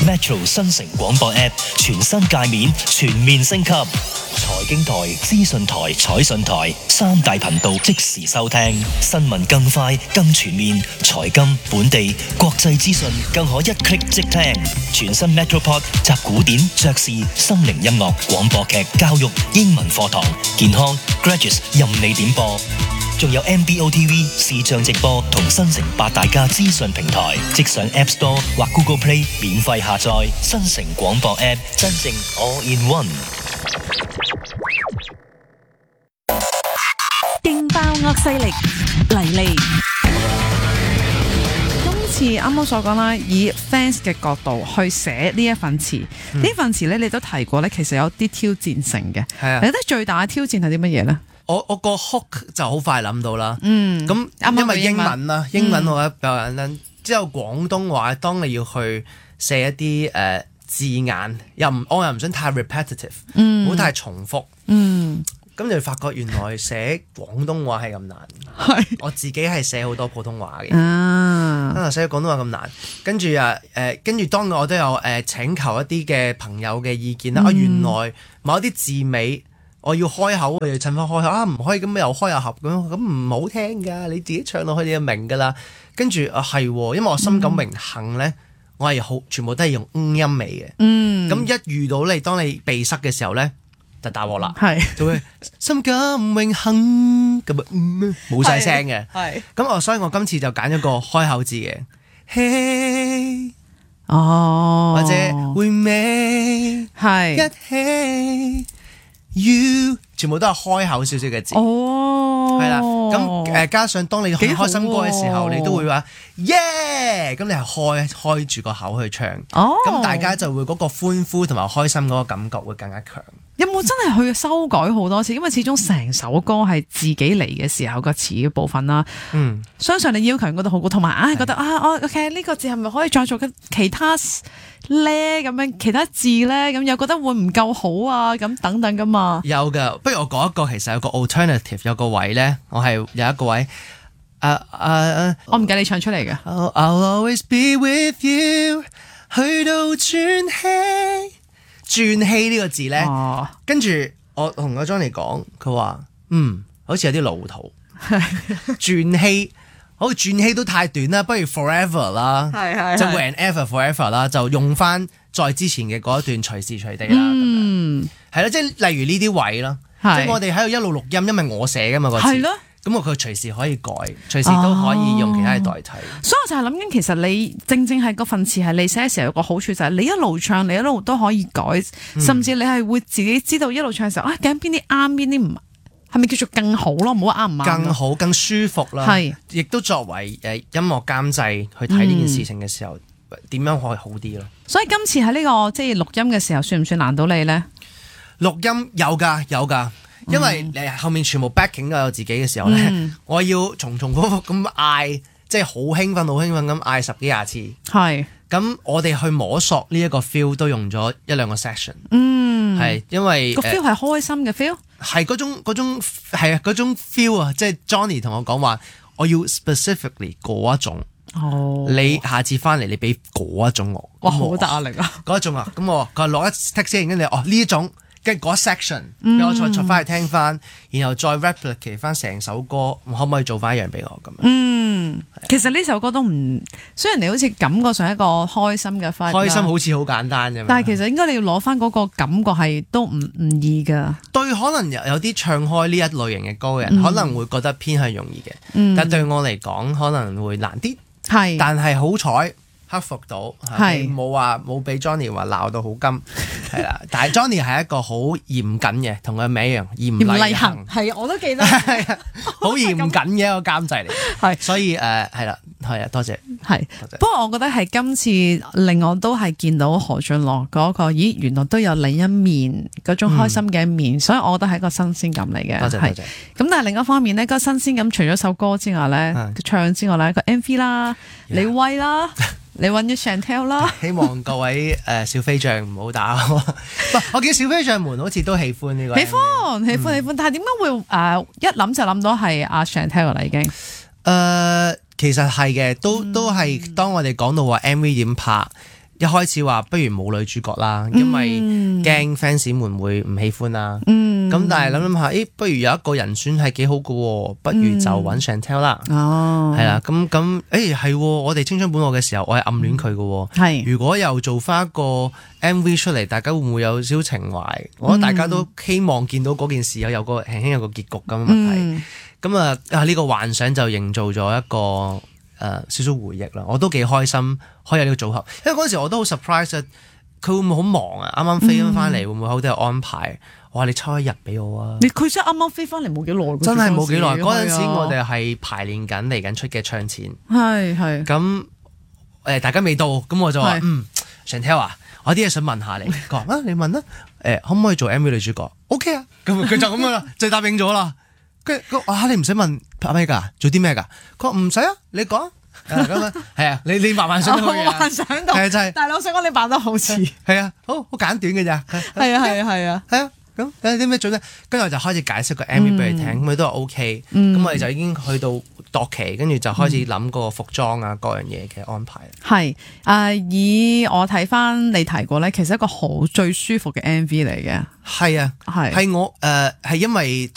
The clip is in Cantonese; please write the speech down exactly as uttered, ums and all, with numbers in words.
Metro 新城廣播 App 全新界面全面升級，財經台、資訊台、彩訊台三大頻道即時收聽，新聞更快更全面，財金、本地、國際資訊更可一 click 即聽。全新 Metropod 集古典、爵士、心靈音樂、廣播劇、教育、英文課堂、健康、Graduates 任你點播。仲有 M B O T V 視像直播同新城八大家資訊平台，即上 App Store 或 Google Play 免費下載新城廣播 App， 真正 All in One。 勁爆惡勢力嚟嚟，今次啱啱所講啦，以 fans 嘅角度去寫呢一份詞，呢、嗯、份詞咧你都提過咧，其實有啲挑戰性嘅。係啊，你覺得最大嘅挑戰係啲乜嘢咧？ 我我個 hook 就好快諗到啦， 嗯， 咁因為英文啦，英文我覺得比較簡單，嗯、之後廣東話，當你要去寫一啲誒、呃、字眼，又唔我又唔想太 repetitive，唔好、嗯、太重複，嗯，咁就發覺原來寫廣東話係咁難，係我自己係寫好多普通話嘅，啊，寫廣東話咁難，跟住啊誒，跟住當我都有誒、呃、請求一啲嘅朋友嘅意見啦，啊、嗯、原來某一啲字尾。我要開口，我要襯翻開口啊！唔可以咁又開又合咁，咁唔好聽㗎。你自己唱落去你就明㗎啦。跟住啊係，因為我深感榮幸咧，嗯、我係好全部都係用嗯音尾嘅。嗯，咁一遇到你，當你鼻塞嘅時候咧，就大鑊啦。係是，就會深感榮幸咁啊，冇晒聲嘅。係，咁我所以我今次就揀咗個開口字嘅，嘿，哦，或者會尾係一起。You 全部都係開口少少嘅字，哦，係啦，咁誒加上當你開心歌嘅時候，你都會話耶，咁你係開開住個口去唱，哦，咁大家就會嗰個歡呼同埋開心嗰個感覺會更加強。 有冇真係去修改好多次？因為始終成首歌係自己嚟嘅時候個詞嘅部分啦，嗯，相信你要求覺得好高，同埋啊覺得啊我 OK 呢個字係咪可以再做其他咧咁樣其他字咧，咁又覺得會唔夠好啊，咁等等噶嘛。 有噶，不如我講一個，其實有個 alternative， 有個位咧，我係有一個位，誒誒， 我唔計你唱出嚟嘅。 I'll always be with you， 去到轉氣，轉氣呢個字咧，哦、跟住我同阿 Johnny 講，佢話嗯，好似有啲老土，轉氣。好轉氣都太短啦，不如 forever 啦，係係就 whenever forever 啦，就用翻再之前嘅嗰一段隨時隨地啦，嗯，係啦，即係例如呢啲位啦，即係我哋喺度一路錄音，因為我寫噶嘛個字，係咯，咁我佢隨時可以改，隨時都可以用其他嚟代替。 所以我就係諗緊，其實你正正係嗰份詞係你寫嘅時候有個好處就係你一路唱，你一路都可以改，甚至你係會自己知道一路唱嘅時候啊，究竟邊啲啱，邊啲唔。係咪叫做更好咯？唔好啱唔啱？ 更好、更舒服啦。係是，亦都作為誒音樂監製去睇呢件事情嘅時候，點、嗯、樣可以好啲咯？ 所以今次喺呢、這個即係錄音嘅時候，算唔算難到你咧？ 錄音有㗎，有㗎，因為你後面全部 backing 都有自己嘅時候咧，嗯、我要重重複複咁嗌，即係好興奮、好興奮咁嗌十幾廿次。係。咁我哋去摸索呢一個 feel 都用咗一兩個 section，嗯，係因為個 feel 係開心嘅 feel， 係嗰種嗰種係啊嗰種 feel 啊，即係 Johnny 同我講話，我要 specifically 嗰一種，哦，你下次翻嚟你俾嗰一種我， 哇好大壓力啊， 嗰一種啊，咁我佢攞一 text 先，跟住哦呢一種。跟住嗰 section，俾我再出翻去聽翻，然後再 replicate 翻成首歌，可唔可以做翻一樣俾我咁樣？嗯， 其實呢首歌都唔，雖然你好似感覺上一個開心嘅 vibe， 開心好似好簡單啫， 但係其實應該你要攞翻嗰個感覺係都唔唔易噶。 對，可能有有啲唱開呢一類型嘅歌嘅人，嗯、可能會覺得偏係容易嘅，嗯、但對我嚟講可能會難啲。係是，但係好彩。克服到，係冇話冇俾 Johnny 話鬧到好金，係啦。但係 Johnny 係一個好嚴謹嘅，同佢名一樣嚴厲行， 係我都記得，係啊， 好嚴謹嘅一個監製嚟，係所以誒係啦，係啊，多謝，係。 不過我覺得係今次令我都係見到何浚龍嗰個，咦，原來都有另一面嗰種開心嘅一面，所以我覺得係一個新鮮感嚟嘅。多謝多謝。咁但係另一方面咧，嗰個新鮮感除咗首歌之外咧，唱之外咧，個 M V 啦，李威啦。你揾咗 Chantel 啦， 希望各位誒、呃、小飛象唔好打我。我見小飛象們好似都喜歡呢個 M V，喜歡喜歡喜歡，但係點解會誒、呃、一諗就諗到係阿 Chantel 啦已經？誒、 呃，其實係嘅，都都係當我哋講到話 M V 點拍， 一開始話不如冇女主角啦，因為驚 fans 們會唔喜歡啦。咁、嗯、但係諗諗下，誒，不如有一個人選係幾好嘅，不如就揾 Chantelle 啦。哦，係啦，咁咁，誒係，我哋青春本我嘅時候，我係暗戀佢嘅。係、嗯，如果又做翻一個 M V 出嚟，大家會唔會有少少情懷？嗯、我覺得大家都希望見到嗰件事有有個輕輕有個結局咁嘅問題。咁、嗯、啊啊呢、這個幻想就營造咗一個。誒、呃、少少回憶啦，我都幾開心可以有呢個組合，因為嗰陣時我都好 surprise 啊，佢會唔會好忙啊？啱啱飛翻翻嚟，會唔會好多安排？我話你抽一日俾我啊！ 你佢真係啱啱飛翻嚟冇幾耐， 真係冇幾耐。嗰陣時我哋係排練緊嚟緊出嘅唱錢， 係係咁誒大家未到，咁我就話嗯 Chantelle 啊，我有啲嘢想問下你，佢話啊你問啦，誒、欸、可唔可以做 M V 女主角 ？OK 啊，咁佢就咁樣啦，就答應咗啦。跟住啊，你唔使問拍咩㗎，做啲咩㗎？佢話唔使啊，你講咁啊，係啊，你你慢慢想到嘅嘢， 幻想到係就係。大佬想講你扮得好似係啊，好好簡短嘅咋， 係啊係啊係啊，係啊。 咁有啲咩做咧？跟住我就開始解釋個 M V 俾佢聽，咁佢、嗯、都話 O K。咁、嗯、我哋就已經去到度期，跟住就開始諗個服裝啊，各樣嘢嘅安排。 係誒、呃，以我睇翻你提過咧，其實一個好最舒服嘅 M V 嚟嘅。 係啊，係係我誒係、呃、因為。